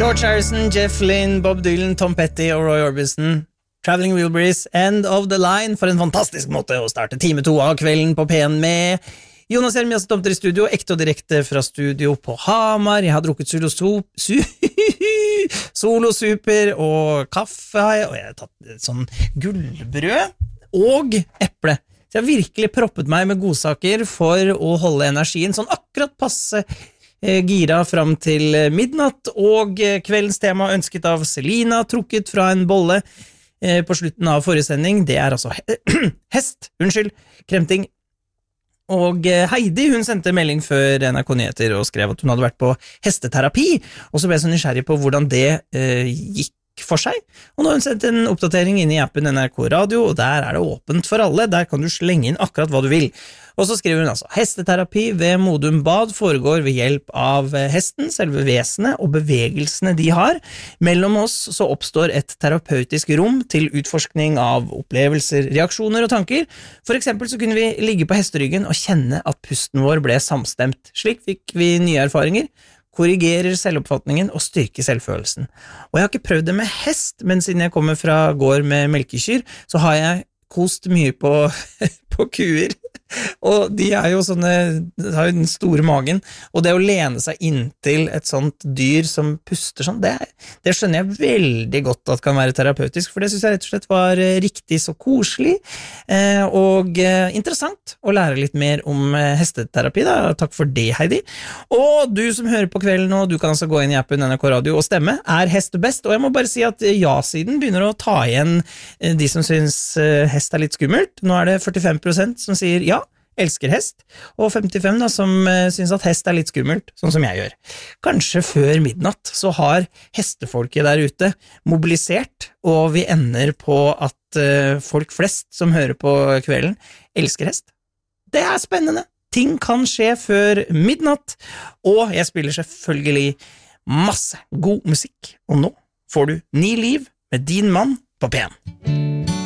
George Harrison, Jeff Lynne, Bob Dylan, Tom Petty og Roy Orbison. Traveling Wilburys, End of the Line. For en fantastisk måte å starte time 2 av kvelden på P1 med. Jonas Jeremias Tomter i studio, ekte og direkte fra studio på Hamar. Jeg har drukket Solo Super og kaffe, og jeg har tatt sånn gullbrød og eple. Så jeg har virkelig proppet meg med godsaker for å holde energien sånn akkurat passe gira frem til midnatt, og kveldens tema ønsket av Selina, trukket fra en bolle på slutten av forrige sending. Det altså kremting. Og Heidi, hun sendte melding før NRK Nyheter og skrev at hun hadde vært på hesteterapi, og så ble jeg så nysgjerrig på hvordan det gikk for seg, og nå har hun sendt en oppdatering inn i appen NRK Radio, og der det åpent for alle, der kan du slenge inn akkurat hva du vil. Og så skriver hun altså, hesteterapi ved Modum Bad foregår ved hjelp av hesten, selve vesenet og bevegelsene de har. Mellom oss så oppstår et terapeutisk rom til utforskning av opplevelser, reaksjoner og tanker. For eksempel så kunne vi ligge på hesteryggen og kjenne at pusten vår ble samstemt. Slik fikk vi nye erfaringer, korrigerer selvoppfatningen og styrker selvfølelsen. Og jeg har ikke prøvd det med hest, men siden jeg kommer fra gård med melkekyr, så har jeg kost mye på kuer. Og de jo sånne, de har jo den store magen, og det å lene seg inntil et sånt dyr som puster sånn, det skjønner jeg veldig godt at kan være terapeutisk, for det synes jeg rett og slett var riktig så koselig, og interessant å lære litt mer om hesteterapi da. Takk for det, Heidi. Og du som hører på kvelden nå, du kan altså gå inn i appen NRK Radio og stemme, hest best? Og jeg må bare si at ja-siden begynner å ta igjen de som synes hest litt skummelt. Nå det 45% som sier ja, elsker hest, og 55 da, som synes at hest litt skummelt, sånn som jeg gjør. Kanskje før midnatt så har hestefolket der ute mobilisert, og vi ender på at folk flest som hører på kvelden elsker hest. Det spennende. Ting kan skje før midnatt, og jeg spiller selvfølgelig masse god musikk, og nå får du 9 liv med din mann på P1.